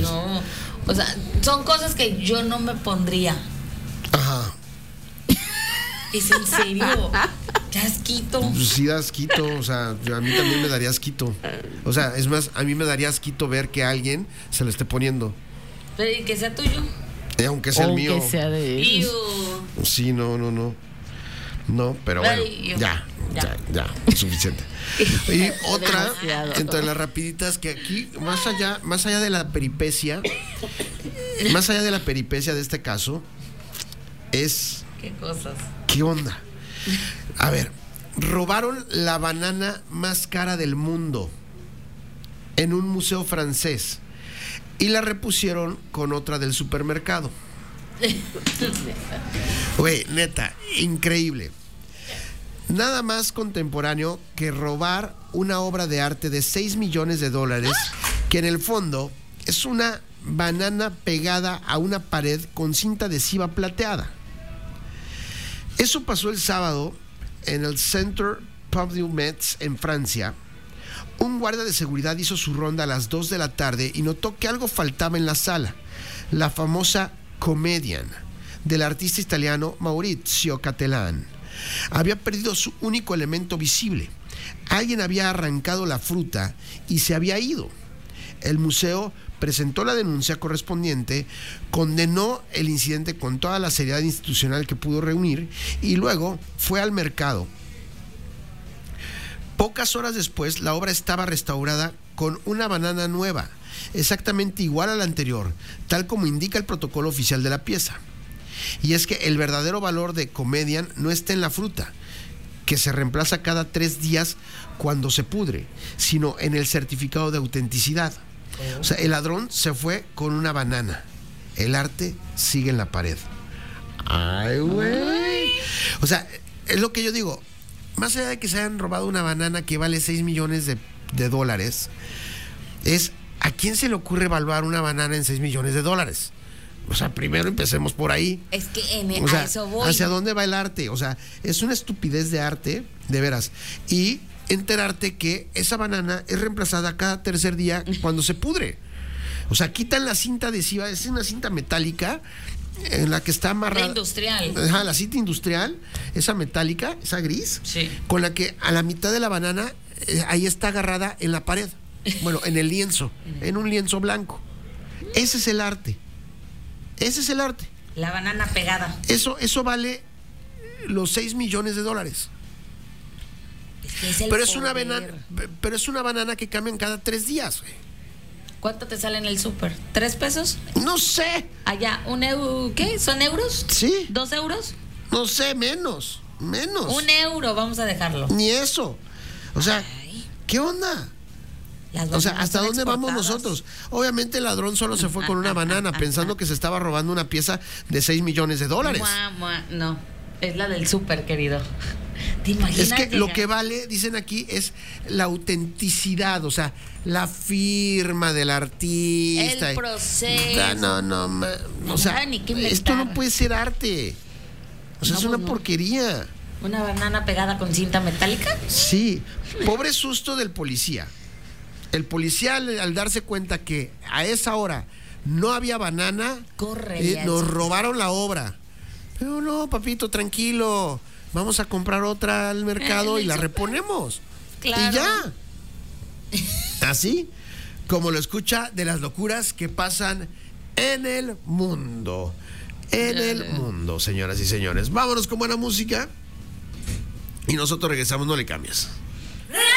no. O sea, son cosas que yo no me pondría. Ajá. ¿Es en serio? ¿Qué asquito? Pues sí da asquito, o sea, a mí también me daría asquito. O sea, es más, a mí me daría asquito ver que a alguien se lo esté poniendo. Pero y que sea tuyo. Aunque sea el mío. Que sea de ellos. Sí, no. No, pero bueno, Ay, ya, suficiente. Y otra, entre las rapiditas, que aquí, más allá de la peripecia, de este caso, es... ¿Qué cosas? ¿Qué onda? A ver, robaron la banana más cara del mundo en un museo francés y la repusieron con otra del supermercado. Güey, neta, increíble. Nada más contemporáneo que robar una obra de arte de $6 millones, que en el fondo es una banana pegada a una pared con cinta adhesiva plateada. Eso pasó el sábado en el Centre Pub du Metz en Francia. Un guardia de seguridad hizo su ronda a las 2 de la tarde y notó que algo faltaba en la sala: la famosa Comedian del artista italiano Maurizio Cattelan. Había perdido su único elemento visible. Alguien había arrancado la fruta y se había ido. El museo presentó la denuncia correspondiente, condenó el incidente con toda la seriedad institucional que pudo reunir y luego fue al mercado. Pocas horas después, la obra estaba restaurada con una banana nueva, exactamente igual a la anterior, tal como indica el protocolo oficial de la pieza. Y es que el verdadero valor de Comedian no está en la fruta, que se reemplaza cada 3 días cuando se pudre, sino en el certificado de autenticidad. O sea, el ladrón se fue con una banana. El arte sigue en la pared. Ay, güey. O sea, es lo que yo digo. Más allá de que se hayan robado una banana que vale $6 millones, es ¿a quién se le ocurre evaluar una banana en $6 millones? O sea, primero empecemos por ahí. Es que o sea, a eso voy. ¿hacia dónde va el arte? O sea, es una estupidez de arte, de veras. Y enterarte que esa banana es reemplazada cada 3er día cuando se pudre. O sea, quitan la cinta adhesiva, es una cinta metálica en la que está amarrada. La industrial. Ajá, la cinta industrial, esa metálica, esa gris, sí, con la que a la mitad de la banana ahí está agarrada en la pared. Bueno, en el lienzo, en un lienzo blanco. Ese es el arte. Ese es el arte. La banana pegada. Eso vale los $6 millones. Pero es una banana que cambian cada 3 días, güey. ¿Cuánto te sale en el súper? ¿3 pesos? No sé. Allá, ¿un euro? ¿Qué? ¿Son euros? Sí. ¿2 euros? No sé, menos. €1, vamos a dejarlo. Ni eso. O sea, ¿qué onda? O sea, ¿hasta dónde vamos nosotros? Obviamente el ladrón solo se fue con una banana pensando que se estaba robando una pieza de $6 millones. No, es la del súper, querido. ¿Te imaginas? Es que lo que vale, dicen aquí, es la autenticidad, o sea, la firma del artista. El proceso. No, o sea, esto no puede ser arte. O sea, es una porquería. ¿Una banana pegada con cinta metálica? Sí, pobre susto del policía. El policía, al darse cuenta que a esa hora no había banana, nos robaron la obra. Pero no, papito, tranquilo. Vamos a comprar otra al mercado y la reponemos. Claro. Y ya. Así como lo escucha, de las locuras que pasan en el mundo. En el mundo, señoras y señores. Vámonos con buena música. Y nosotros regresamos, no le cambies.